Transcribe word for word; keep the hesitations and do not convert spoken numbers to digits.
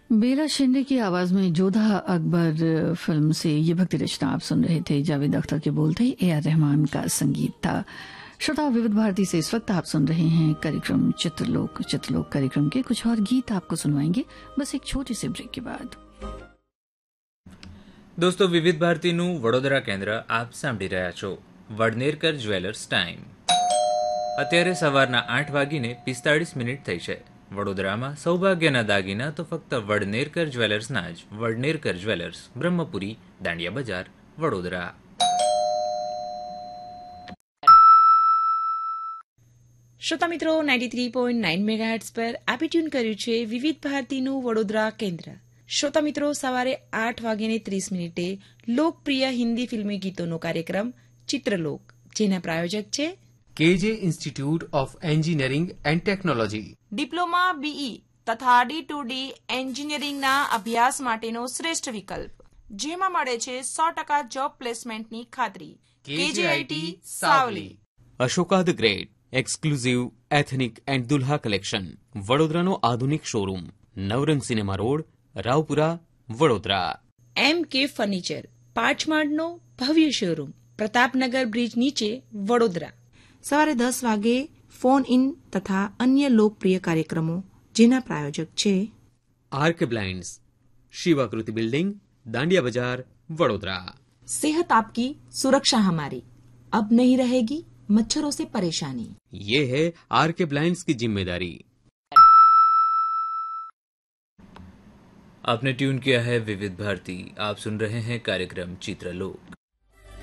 बेला शिंदे की आवाज में जोधा अकबर फिल्म से ये भक्ति रचना आप सुन रहे थे। जावेद अख्तर के बोल थे, ए आर रहमान का संगीत था। श्रोता, विविध भारती से इस वक्त आप सुन रहे हैं कार्यक्रम चित्रलोक। चित्रलोक कार्यक्रम के कुछ और गीत आपको सुनवाएंगे बस एक छोटे से ब्रेक के बाद। દોસ્તો, વિવિધ ભારતીનું વડોદરા કેન્દ્ર આપ સાંભળી રહ્યા છો। વડનેરકર જ્વેલર્સ ટાઈમ અત્યારે સવારના આઠ વાગીને પિસ્તાળીસ મિનિટ થઈ છે। વડોદરામાં સૌભાગ્યના દાગીના તો ફક્ત વડનેરકર જ્વેલર્સના જ। વડનેરકર જ્વેલર્સ, બ્રહ્મપુરી, દાંડિયા બજાર, વડોદરા। શ્રોતા મિત્રો, ninety three point nine megahertz પર આપે ટ્યુન કર્યું છે વિવિધ ભારતીનું વડોદરા કેન્દ્ર। શ્રોતા મિત્રો, સવારે આઠ વાગ્યાને ત્રીસ મિનિટે લોકપ્રિય હિન્દી ફિલ્મી ગીતોનો કાર્યક્રમ ચિત્રલોક, જેના પ્રાયોજક છે કેજે institute of engineering and technology. Diploma, BE તથા ડી ટુ ડી એન્જિનિયરિંગના અભ્યાસ માટેનો શ્રેષ્ઠ વિકલ્પ, જેમાં મળે છે સો ટકા જોબ પ્લેસમેન્ટની ખાતરી। કેજેઆઈટી Savli. Ashoka the great exclusive ethnic and Dulha collection, વડોદરાનો આધુનિક શોરૂમ, નવરંગ સિનેમા રોડ, રાવપુરા, વડોદરા। એમ કે ફર્નિચર, પાંચમાળનો ભવ્ય શોરૂમ, પ્રતાપનગર બ્રિજ નીચે, વડોદરા। સવારે દસ વાગે ફોન ઇન તથા અન્ય લોકપ્રિય કાર્યક્રમો, જેના પ્રાયોજક છે આર્કે બ્લાઇન્ડ્સ, શિવાકૃતિ બિલ્ડિંગ, દાંડિયા બજાર, વડોદરા। सेहत आपकी सुरक्षा हमारी, अब नहीं रहेगी मच्छरों से परेशानी, ये है आरके ब्लाइंड्स की जिम्मेदारी। आपने ट्यून किया है विविध भारती। आप सुन रहे हैं कार्यक्रम चित्रलोक।